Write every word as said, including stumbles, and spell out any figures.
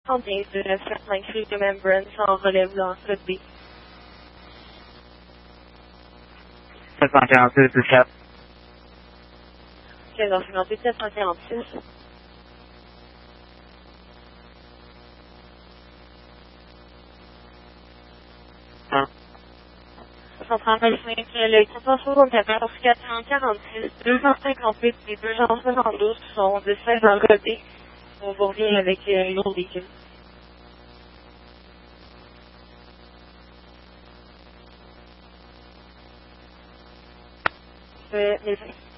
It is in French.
Contains the nephron through the membrane sans relève loss would be. 四方向四四七。 sept cent cinquante-huit sept cent quarante-six. un. Centrale téléphonique, le quatre cent soixante-quatorze quatre cent quarante-six deux cent cinquante-huit et deux cent soixante-douze sont de seize encodés. On vous revient avec euh, une autre équipe. Euh, mais